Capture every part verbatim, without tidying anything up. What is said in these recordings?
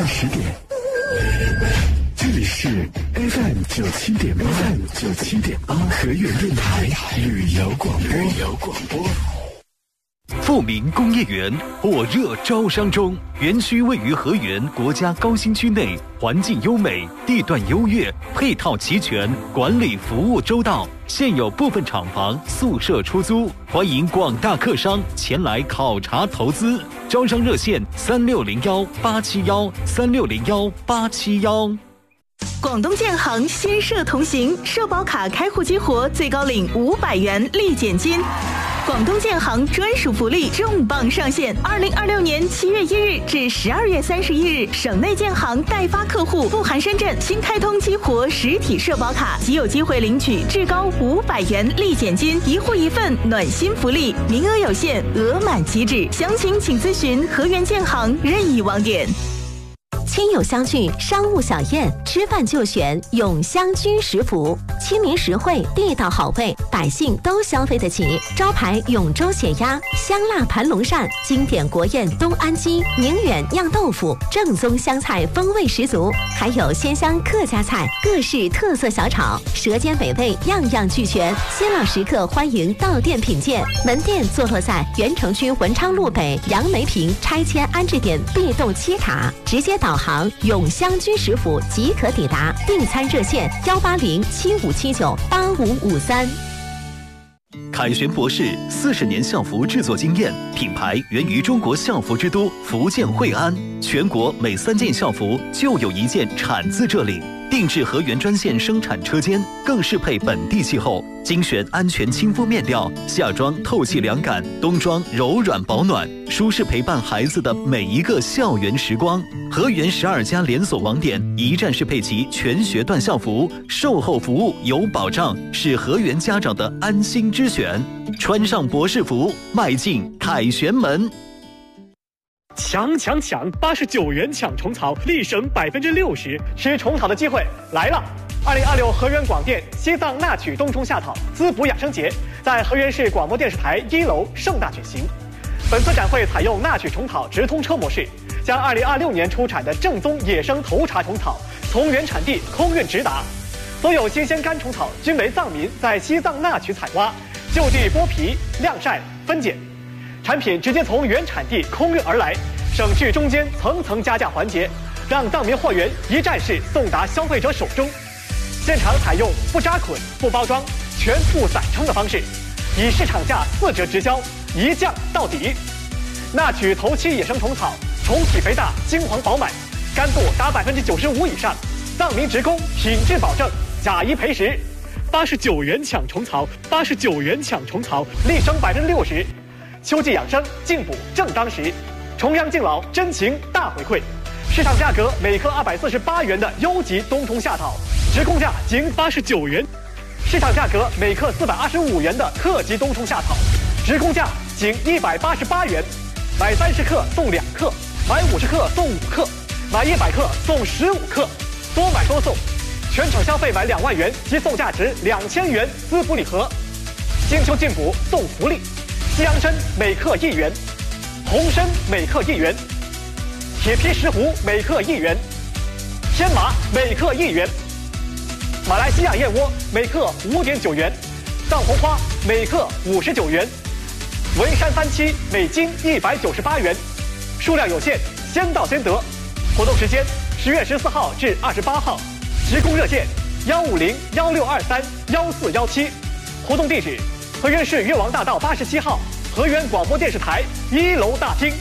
十点，这里是 F M 九七点八 ，F M 九七点八河源电台旅游广播。旅游广播。 富民工业园火热招商中，园区位于河源国家高新区内，环境优美，地段优越，配套齐全，管理服务周到。现有部分厂房、宿舍出租，欢迎广大客商前来考察投资。招商热线：三六零幺八七幺三六零幺八七幺。 广东建行新社同行，社保卡开户激活，最高领五百元立减金。广东建行专属福利重磅上线！二零二六年七月一日至十二月三十一日，省内建行代发客户不含深圳新开通激活实体社保卡，即有机会领取至高五百元立减金，一户一份暖心福利，名额有限，额满即止。详情请咨询河源建行任意网点。 亲友相聚，商务小宴，吃饭就选永香居食府，亲民实惠，地道好味，百姓都消费得起。招牌永州血鸭、香辣盘龙鳝，经典国宴东安鸡、宁远酿豆腐，正宗湘菜风味十足，还有鲜香客家菜，各式特色小炒，舌尖美味，样样俱全。新老食客欢迎到店品鉴。门店坐落在原城区文昌路北杨梅坪拆迁安置点 B 栋七塔，直接导航永香居食府即可抵达。订餐热线：幺八零七五七九八五五三。 凯旋博士四十年校服制作经验，品牌源于中国校服之都福建惠安，全国每三件校服就有一件产自这里。定制河源专线生产车间，更适配本地气候，精选安全亲肤面料，夏装透气凉感，冬装柔软保暖，舒适陪伴孩子的每一个校园时光。河源十二家连锁网点一站式配齐全学段校服，售后服务有保障，是河源家长的安心之选。穿上博士服，迈进凯旋门。 抢抢抢！八十九元抢虫草，立省百分之六十，吃虫草的机会来了！二零二六河源广电西藏纳曲冬虫夏草滋补养生节在河源市广播电视台一楼盛大举行。本次展会采用纳曲虫草直通车模式，将二零二六年出产的正宗野生头茬虫草从原产地空运直达。所有新鲜干虫草均为藏民在西藏纳曲采挖，就地剥皮、晾晒、分拣。产品直接从原产地空运而来，省去中间层层加价环节，让藏民货源一站式送达消费者手中。现场采用不扎捆、不包装、全部散称的方式，以市场价四折直销，一降到底。纳曲头七野生虫草，虫体肥大，金黄饱满，干度达百分之九十五以上，藏民职工品质保证，假一赔十。八十九元抢虫草，八十九元抢虫草，立省百分之六十。秋季养生，进补正当时，重阳敬老，真情大回馈。市场价格每克二百四十八元的优级冬虫夏草，直供价仅八十九元；市场价格每克四百二十五元的特级冬虫夏草，直供价仅一百八十八元。买三十克送两克，买五十克送五克，买一百克送十五克，多买多送。全场消费满两万元即送价值两千元滋补礼盒。金秋进补送福利。西洋参每克一元，红参每克一元，铁皮石斛每克一元，天麻每克一元，马来西亚燕窝每克五点九元，藏红花每克五十九元，文山番七每斤一百九十八元，数量有限，先到先得。活动时间十月十四号至二十八号，直供热线幺五零幺六二三幺四幺七，活动地址河源市越王大道八十七号，河源广播电视台一楼大厅。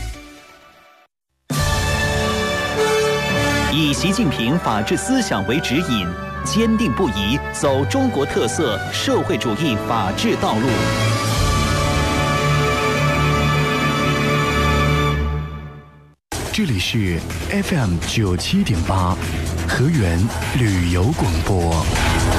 以习近平法治思想为指引，坚定不移走中国特色社会主义法治道路。 这里是 F M 九七点八河源旅游广播。